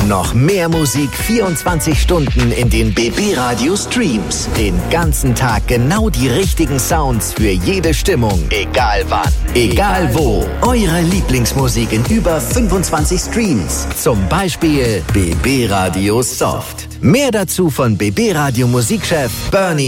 noch mehr Musik 24 Stunden in den BB Radio Streams. Den ganzen Tag genau die richtigen Sounds für jede Stimmung. Egal wann, egal wo. Eure Lieblingsmusik in über 25 Streams. Zum Beispiel BB Radio Soft. Mehr dazu von BB Radio Musikchef Bernie